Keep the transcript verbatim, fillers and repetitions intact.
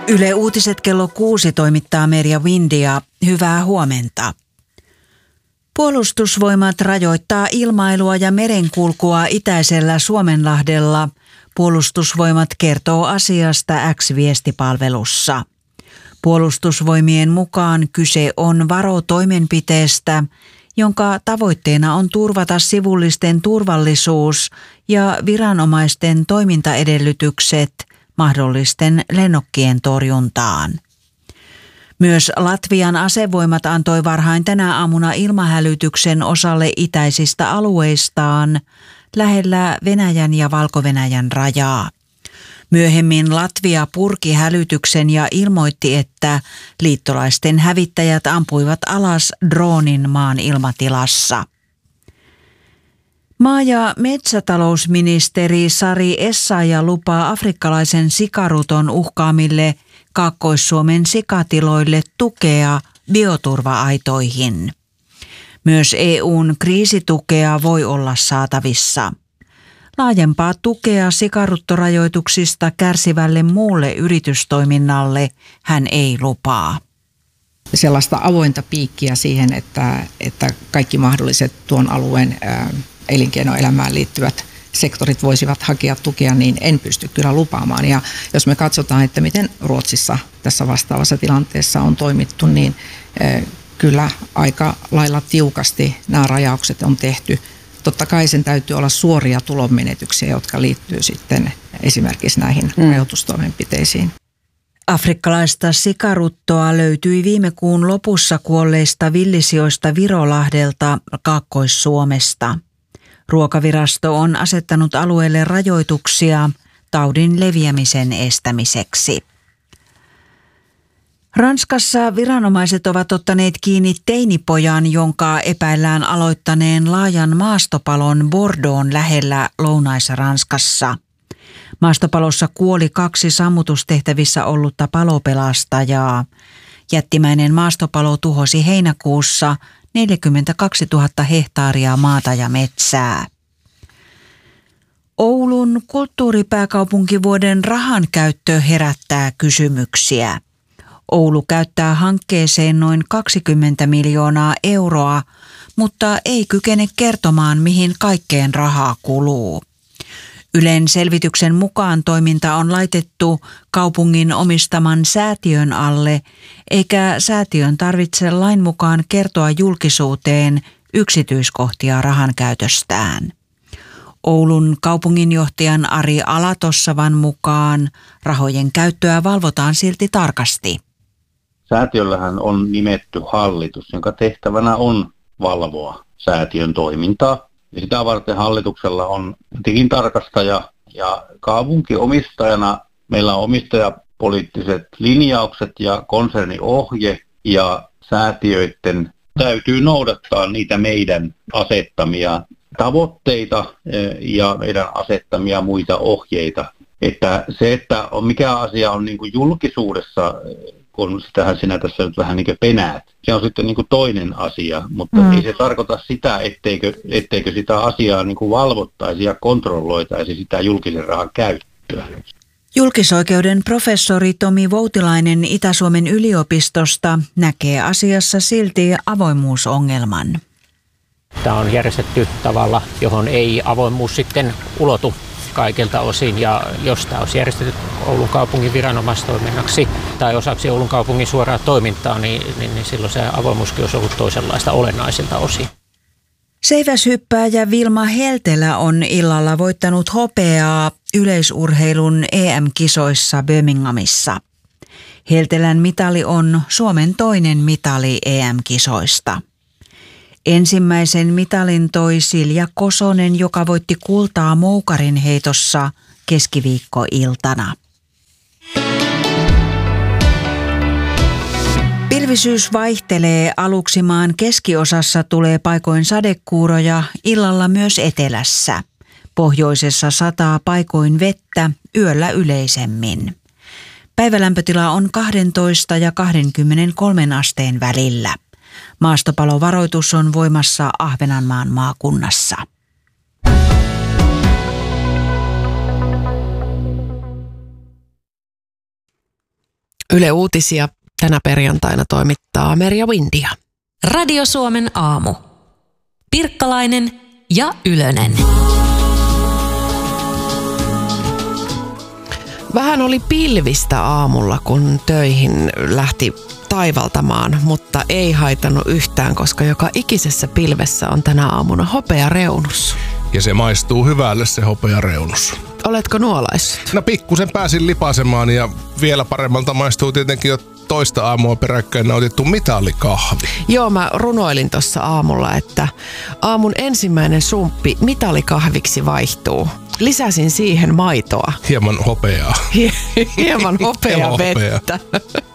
Yle Uutiset kello kuusi toimittaa Merja Windia. Hyvää huomenta. Puolustusvoimat rajoittaa ilmailua ja merenkulkua itäisellä Suomenlahdella. Puolustusvoimat kertoo asiasta X-viestipalvelussa. Puolustusvoimien mukaan kyse on varotoimenpiteestä, jonka tavoitteena on turvata sivullisten turvallisuus ja viranomaisten toimintaedellytykset mahdollisten lennokkien torjuntaan. Myös Latvian asevoimat antoi varhain tänä aamuna ilmahälytyksen osalle itäisistä alueistaan lähellä Venäjän ja Valko-Venäjän rajaa. Myöhemmin Latvia purki hälytyksen ja ilmoitti, että liittolaisten hävittäjät ampuivat alas droonin maan ilmatilassa. Maa- ja metsätalousministeri Sari Essayah lupaa afrikkalaisen sikaruton uhkaamille Kaakkois-Suomen sikatiloille tukea bioturva-aitoihin. Myös E U:n kriisitukea voi olla saatavissa. Laajempaa tukea sikaruttorajoituksista kärsivälle muulle yritystoiminnalle hän ei lupaa. Sellaista avointa piikkiä siihen, että, että kaikki mahdolliset tuon alueen ää, elinkeinoelämään liittyvät sektorit voisivat hakea tukea, niin en pysty kyllä lupaamaan. Ja jos me katsotaan, että miten Ruotsissa tässä vastaavassa tilanteessa on toimittu, niin ää, kyllä aika lailla tiukasti nämä rajaukset on tehty. Totta kai sen täytyy olla suoria tulonmenetyksiä, jotka liittyy sitten esimerkiksi näihin mm. rajoitustoimenpiteisiin. Afrikkalaista sikaruttoa löytyi viime kuun lopussa kuolleista villisioista Virolahdelta Kaakkois-Suomesta. Ruokavirasto on asettanut alueelle rajoituksia taudin leviämisen estämiseksi. Ranskassa viranomaiset ovat ottaneet kiinni teinipojan, jonka epäillään aloittaneen laajan maastopalon Bordeaux'n lähellä Lounais-Ranskassa. Maastopalossa kuoli kaksi sammutustehtävissä ollutta palopelastajaa. Jättimäinen maastopalo tuhosi heinäkuussa neljäkymmentäkaksituhatta hehtaaria maata ja metsää. Oulun kulttuuripääkaupunkivuoden rahankäyttö herättää kysymyksiä. Oulu käyttää hankkeeseen noin kaksikymmentä miljoonaa euroa, mutta ei kykene kertomaan, mihin kaikkeen rahaa kuluu. Ylen selvityksen mukaan toiminta on laitettu kaupungin omistaman säätiön alle, eikä säätiön tarvitse lain mukaan kertoa julkisuuteen yksityiskohtia rahankäytöstään. Oulun kaupunginjohtajan Ari Alatossavan mukaan rahojen käyttöä valvotaan silti tarkasti. Säätiöllähän on nimetty hallitus, jonka tehtävänä on valvoa säätiön toimintaa. Ja sitä varten hallituksella on tilintarkastaja ja kaupunkiomistajana meillä on omistajapoliittiset linjaukset ja konserniohje ja säätiöiden täytyy noudattaa niitä meidän asettamia tavoitteita ja meidän asettamia muita ohjeita. Että se, että on mikä asia on niin kuin julkisuudessa, kun sitähän sinä tässä nyt vähän niin kuin penäät. Se on sitten niin kuin toinen asia, mutta mm. ei se tarkoita sitä, etteikö, etteikö sitä asiaa niin kuin valvottaisi ja kontrolloitaisi sitä julkisen rahan käyttöä. Julkisoikeuden professori Tomi Voutilainen Itä-Suomen yliopistosta näkee asiassa silti avoimuusongelman. Tämä on järjestetty tavalla, johon ei avoimuus sitten ulotu kaikilta osin, ja jos tämä olisi järjestetty Oulun kaupungin viranomaistoiminnaksi tai osaksi Oulun kaupungin suoraa toimintaa, niin, niin, niin silloin se avoimuuskin olisi ollut toisenlaista olennaisilta osin. Seiväshyppääjä Vilma Heltelä on illalla voittanut hopeaa yleisurheilun E M-kisoissa Birminghamissa. Heltelän mitali on Suomen toinen mitali E M-kisoista. Ensimmäisen mitalin toi Silja Kosonen, joka voitti kultaa moukarin heitossa keskiviikkoiltana. Pilvisyys vaihtelee. Aluksi maan keskiosassa tulee paikoin sadekuuroja, illalla myös etelässä. Pohjoisessa sataa paikoin vettä, yöllä yleisemmin. Päivälämpötila on kaksitoista ja kaksikymmentäkolme asteen välillä. Maastopalovaroitus on voimassa Ahvenanmaan maakunnassa. Yle Uutisia tänä perjantaina toimittaa Merja Windia. Radio Suomen aamu. Pirkkalainen ja Ylönen. Vähän oli pilvistä aamulla, kun töihin lähti taivaltamaan, mutta ei haitannut yhtään, koska joka ikisessä pilvessä on tänä aamuna hopeareunus. Ja se maistuu hyvälle se hopeareunus. Oletko nuolaissut? No pikkusen pääsin lipasemaan ja vielä paremmalta maistuu tietenkin jo toista aamua peräkkäin nautittu mitalikahvi. Joo, mä runoilin tuossa aamulla, että aamun ensimmäinen sumppi mitalikahviksi vaihtuu. Lisäsin siihen maitoa. Hieman hopeaa. Hieman hopea vettä.